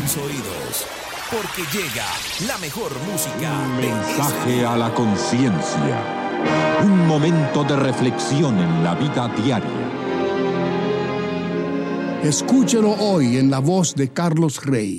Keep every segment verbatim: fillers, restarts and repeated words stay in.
tus oídos, porque llega la mejor música. Un mensaje a la conciencia. Un momento de reflexión en la vida diaria. Escúchelo hoy en la voz de Carlos Rey.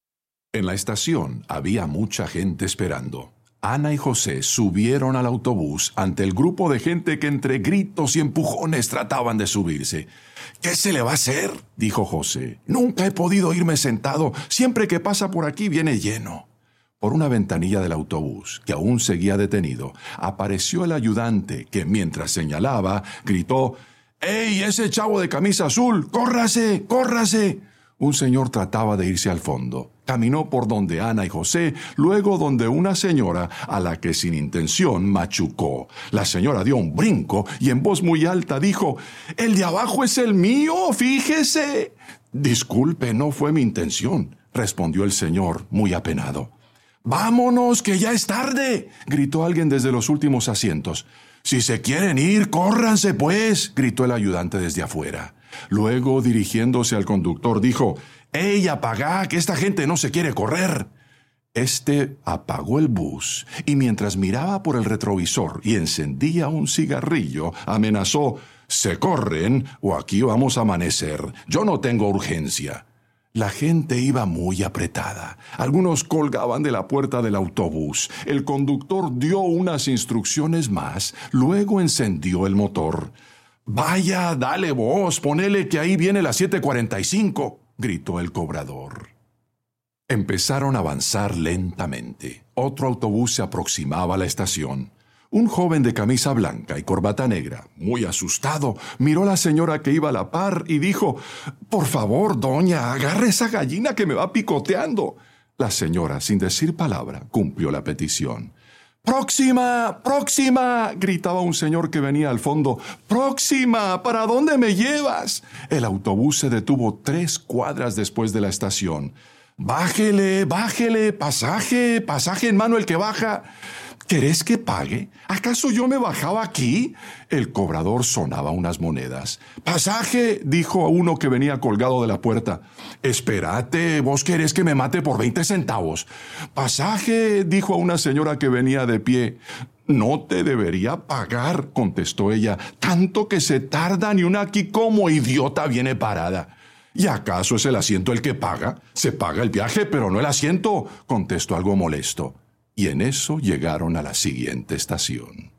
En la estación había mucha gente esperando. Ana y José subieron al autobús ante el grupo de gente que entre gritos y empujones trataban de subirse. «¿Qué se le va a hacer?», dijo José. «Nunca he podido irme sentado. Siempre que pasa por aquí viene lleno». Por una ventanilla del autobús, que aún seguía detenido, apareció el ayudante que, mientras señalaba, gritó: «¡Ey, ese chavo de camisa azul! ¡Córrase, córrase!». Un señor trataba de irse al fondo. Caminó por donde Ana y José, luego donde una señora a la que sin intención machucó. La señora dio un brinco y en voz muy alta dijo: «¡El de abajo es el mío, fíjese!». «Disculpe, no fue mi intención», respondió el señor, muy apenado. «¡Vámonos, que ya es tarde!», gritó alguien desde los últimos asientos. «Si se quieren ir, córranse pues», gritó el ayudante desde afuera. Luego, dirigiéndose al conductor, dijo: «¡Ey, apagá, que esta gente no se quiere correr!». Este apagó el bus y mientras miraba por el retrovisor y encendía un cigarrillo, amenazó: «Se corren o aquí vamos a amanecer. Yo no tengo urgencia». La gente iba muy apretada. Algunos colgaban de la puerta del autobús. El conductor dio unas instrucciones más, luego encendió el motor. «Vaya, dale vos, ponele que ahí viene la siete cuarenta y cinco», gritó el cobrador. Empezaron a avanzar lentamente. Otro autobús se aproximaba a la estación. Un joven de camisa blanca y corbata negra, muy asustado, miró a la señora que iba a la par y dijo: «Por favor, doña, agarre esa gallina que me va picoteando». La señora, sin decir palabra, cumplió la petición. «¡Próxima! ¡Próxima!», gritaba un señor que venía al fondo. «¡Próxima! ¿Para dónde me llevas?». El autobús se detuvo tres cuadras después de la estación. «Bájele, bájele, pasaje, pasaje en mano el que baja». «¿Querés que pague? ¿Acaso yo me bajaba aquí?». El cobrador sonaba unas monedas. «Pasaje», dijo a uno que venía colgado de la puerta. «Espérate, ¿vos querés que me mate por veinte centavos? «Pasaje», dijo a una señora que venía de pie. «No te debería pagar», contestó ella. «Tanto que se tardan y una aquí como idiota viene parada». «¿Y acaso es el asiento el que paga? Se paga el viaje, pero no el asiento», contestó algo molesto. Y en eso llegaron a la siguiente estación.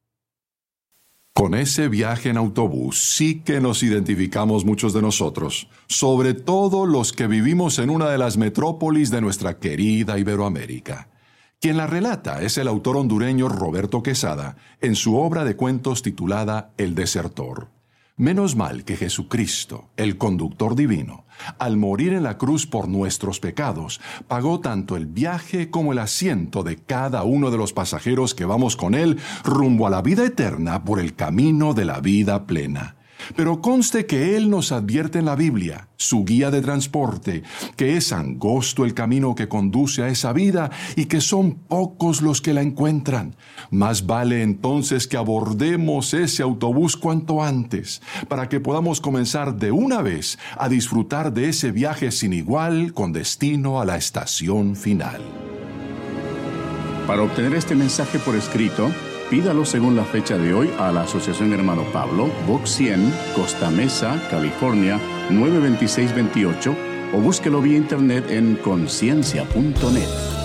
Con ese viaje en autobús sí que nos identificamos muchos de nosotros, sobre todo los que vivimos en una de las metrópolis de nuestra querida Iberoamérica. Quien la relata es el autor hondureño Roberto Quesada en su obra de cuentos titulada El Desertor. Menos mal que Jesucristo, el conductor divino, al morir en la cruz por nuestros pecados, pagó tanto el viaje como el asiento de cada uno de los pasajeros que vamos con él rumbo a la vida eterna por el camino de la vida plena. Pero conste que Él nos advierte en la Biblia, su guía de transporte, que es angosto el camino que conduce a esa vida y que son pocos los que la encuentran. Más vale entonces que abordemos ese autobús cuanto antes, para que podamos comenzar de una vez a disfrutar de ese viaje sin igual con destino a la estación final. Para obtener este mensaje por escrito, pídalo según la fecha de hoy a la Asociación Hermano Pablo, Box cien, Costa Mesa, California, nueve dos seis dos ocho, o búsquelo vía internet en conciencia punto net.